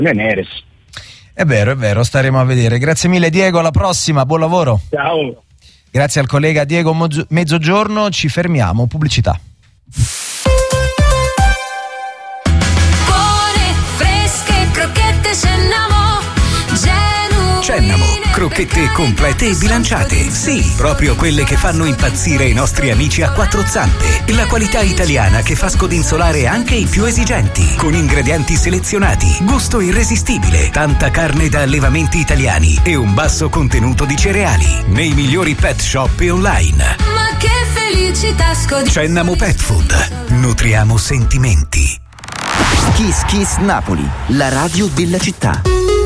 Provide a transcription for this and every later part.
Neres. È vero, staremo a vedere. Grazie mille Diego, alla prossima, buon lavoro. Ciao. Grazie al collega Diego Mezzogiorno, ci fermiamo, pubblicità. Buone, fresche, crocchette Cennamo, crocchette complete e bilanciate. Sì, proprio quelle che fanno impazzire i nostri amici a quattro zampe. La qualità italiana che fa scodinzolare anche i più esigenti. Con ingredienti selezionati, gusto irresistibile, tanta carne da allevamenti italiani e un basso contenuto di cereali. Nei migliori pet shop e online. Ma che felicità Cennamo Pet Food. Nutriamo sentimenti. Kiss Kiss Napoli, la radio della città.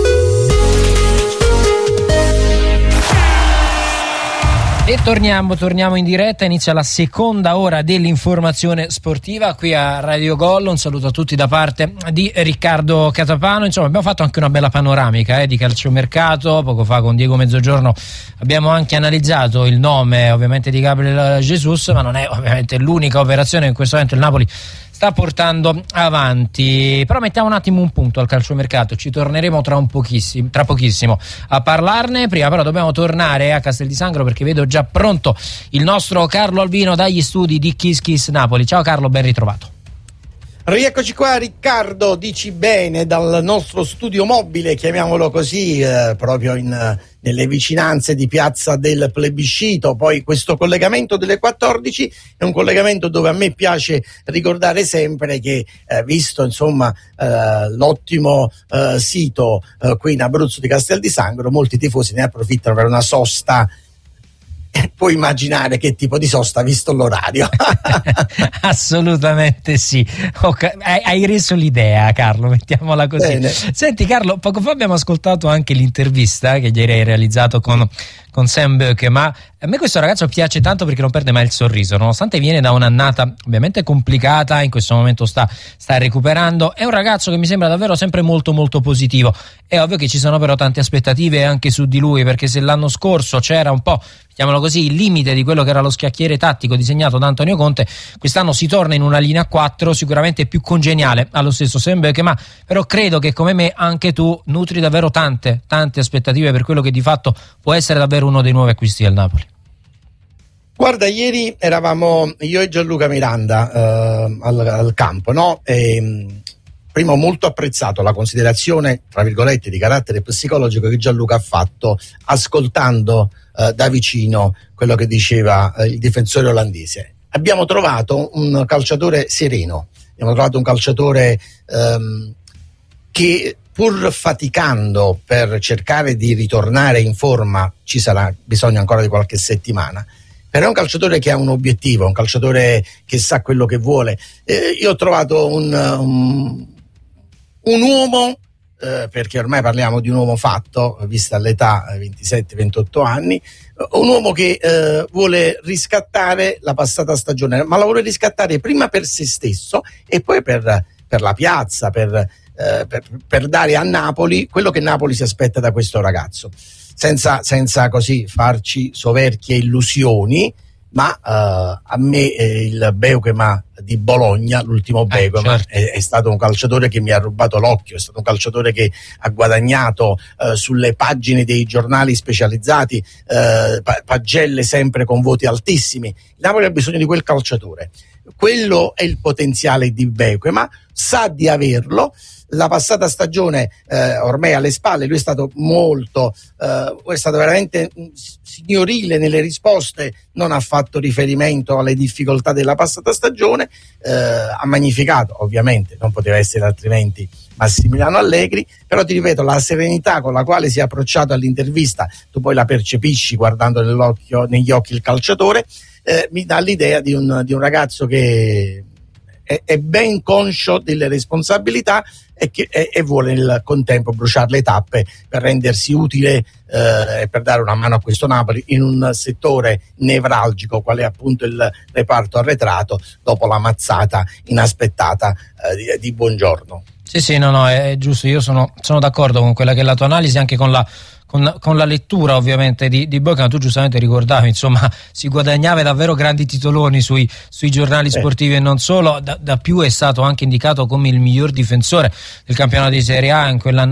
E torniamo in diretta, inizia la seconda ora dell'informazione sportiva qui a Radio Gol. Un saluto a tutti da parte di Riccardo Catapano. Insomma, abbiamo fatto anche una bella panoramica di calciomercato. Poco fa con Diego Mezzogiorno abbiamo anche analizzato il nome ovviamente di Gabriel Jesus, ma non è ovviamente l'unica operazione che in questo momento il Napoli sta portando avanti. Però mettiamo un attimo un punto al calciomercato, ci torneremo tra pochissimo a parlarne. Prima però dobbiamo tornare a Castel di Sangro, perché vedo già pronto il nostro Carlo Albino dagli studi di Kiss Kiss Napoli. Ciao Carlo, ben ritrovato. Rieccoci qua Riccardo, dici bene, dal nostro studio mobile, chiamiamolo così, proprio nelle vicinanze di Piazza del Plebiscito. Poi questo collegamento delle 14 è un collegamento dove a me piace ricordare sempre che, visto insomma l'ottimo sito qui in Abruzzo di Castel di Sangro, molti tifosi ne approfittano per una sosta. Puoi immaginare che tipo di sosta visto l'orario. Assolutamente sì. Hai reso l'idea, Carlo, mettiamola così. Bene. Senti Carlo, poco fa abbiamo ascoltato anche l'intervista che ieri hai realizzato con Sam Böke, ma a me questo ragazzo piace tanto perché non perde mai il sorriso, nonostante viene da un'annata ovviamente complicata, in questo momento sta recuperando. È un ragazzo che mi sembra davvero sempre molto molto positivo. È ovvio che ci sono però tante aspettative anche su di lui, perché se l'anno scorso c'era un po', chiamiamolo così, il limite di quello che era lo scacchiere tattico disegnato da Antonio Conte, quest'anno si torna in una linea 4 sicuramente più congeniale allo stesso Sam Böke, ma però credo che come me anche tu nutri davvero tante aspettative per quello che di fatto può essere davvero uno dei nuovi acquisti del Napoli. Guarda, ieri eravamo io e Gianluca Miranda al campo, no? Prima ho molto apprezzato la considerazione, tra virgolette, di carattere psicologico che Gianluca ha fatto ascoltando da vicino quello che diceva il difensore olandese. Abbiamo trovato un calciatore sereno, abbiamo trovato un calciatore che, pur faticando per cercare di ritornare in forma, ci sarà bisogno ancora di qualche settimana, però è un calciatore che ha un obiettivo, un calciatore che sa quello che vuole. Io ho trovato un uomo, perché ormai parliamo di un uomo fatto, vista l'età, 27-28 anni, un uomo che vuole riscattare la passata stagione, ma la vuole riscattare prima per se stesso e poi per la piazza, per dare a Napoli quello che Napoli si aspetta da questo ragazzo, senza così farci soverchie illusioni. Ma a me il Beukema di Bologna, l'ultimo Beukema, certo. è stato un calciatore che mi ha rubato l'occhio, è stato un calciatore che ha guadagnato sulle pagine dei giornali specializzati pagelle sempre con voti altissimi. Il Napoli ha bisogno di quel calciatore. Quello è il potenziale di Beukema, sa di averlo. La passata stagione ormai alle spalle, lui è stato è stato veramente signorile nelle risposte, non ha fatto riferimento alle difficoltà della passata stagione, ha magnificato, ovviamente non poteva essere altrimenti, Massimiliano Allegri, però ti ripeto, la serenità con la quale si è approcciato all'intervista, tu poi la percepisci guardando negli occhi il calciatore, mi dà l'idea di un ragazzo che è ben conscio delle responsabilità e vuole nel contempo bruciare le tappe per rendersi utile e per dare una mano a questo Napoli in un settore nevralgico qual è appunto il reparto arretrato dopo la mazzata inaspettata di Buongiorno. Sì, no, è giusto, io sono d'accordo con quella che è la tua analisi, anche con la lettura ovviamente di Böke. Tu giustamente ricordavi, insomma, si guadagnava davvero grandi titoloni sui giornali sportivi e non solo, da più è stato anche indicato come il miglior difensore del campionato di Serie A in quell'anno